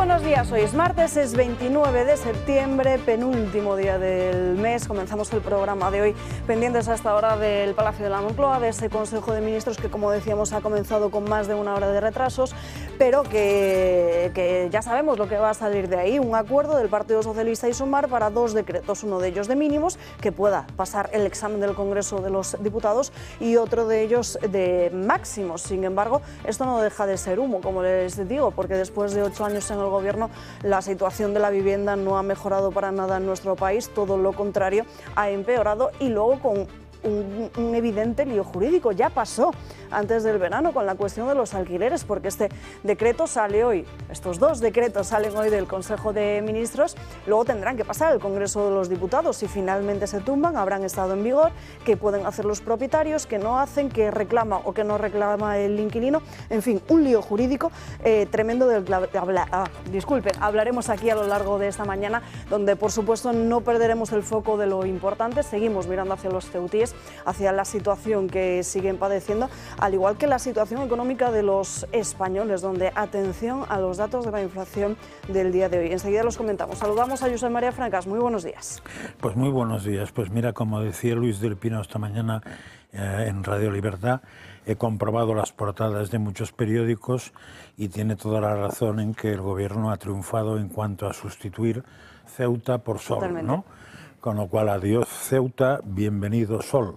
buenos días. Hoy es martes, es 29 de septiembre, penúltimo día del mes. Comenzamos el programa de hoy pendientes a esta hora del Palacio de la Moncloa, de ese Consejo de Ministros que, como decíamos, ha comenzado con más de una hora de retrasos, pero que ya sabemos lo que va a salir de ahí. Un acuerdo del Partido Socialista y Sumar para dos decretos, uno de ellos de mínimos, que pueda pasar el examen del Congreso de los Diputados, y otro de ellos de máximos. Sin embargo, esto no deja de ser humo, como les digo, porque después de 8 años en el Gobierno, la situación de la vivienda no ha mejorado para nada en nuestro país, todo lo contrario, ha empeorado, y luego con un evidente lío jurídico. Ya pasó antes del verano con la cuestión de los alquileres, porque este decreto sale hoy, estos dos decretos salen hoy del Consejo de Ministros, luego tendrán que pasar al Congreso de los Diputados. Si finalmente se tumban, habrán estado en vigor, qué pueden hacer los propietarios, qué no hacen, qué reclama o qué no reclama el inquilino, en fin, un lío jurídico tremendo del que hablaremos aquí a lo largo de esta mañana, donde por supuesto no perderemos el foco de lo importante. Seguimos mirando hacia los ceutíes, hacia la situación que siguen padeciendo, al igual que la situación económica de los españoles, donde atención a los datos de la inflación del día de hoy. Enseguida los comentamos. Saludamos a Josep María Francas. Muy buenos días. Pues muy buenos días. Pues mira, como decía Luis del Pino esta mañana en Radio Libertad, he comprobado las portadas de muchos periódicos y tiene toda la razón en que el Gobierno ha triunfado en cuanto a sustituir Ceuta por Sol. Totalmente. ¿No? Con lo cual, adiós Ceuta, bienvenido Sol.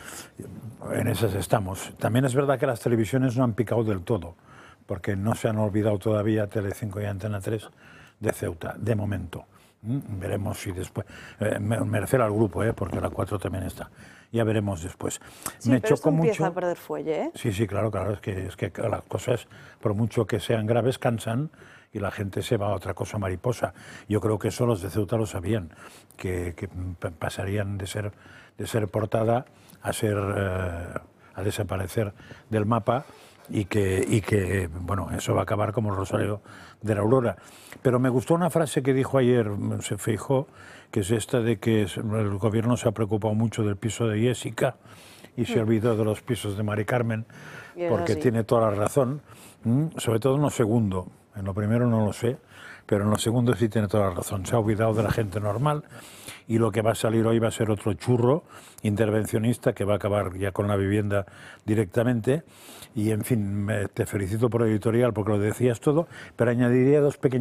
En esas estamos. También es verdad que las televisiones no han picado del todo, porque no se han olvidado todavía Telecinco y Antena 3 de Ceuta, de momento. Veremos si después... me refiero al grupo, porque la 4 también está. Ya veremos después. Sí, me pero chocó esto empieza mucho a perder fuelle, ¿eh? Sí, sí, claro, es que las cosas, por mucho que sean graves, cansan y la gente se va a otra cosa mariposa. Yo creo que eso los de Ceuta lo sabían, que pasarían de ser portada a desaparecer del mapa, y que bueno, eso va a acabar como el Rosario de la Aurora. Pero me gustó una frase que dijo ayer Feijóo, que es esta de que el Gobierno se ha preocupado mucho del piso de Jessica y se olvidó de los pisos de Mari Carmen, porque tiene toda la razón, sobre todo en lo segundo. En lo primero no lo sé, pero en lo segundo sí tiene toda la razón. Se ha olvidado de la gente normal, y lo que va a salir hoy va a ser otro churro intervencionista que va a acabar ya con la vivienda directamente. Y en fin, te felicito por el editorial porque lo decías todo, pero añadiría dos pequeñas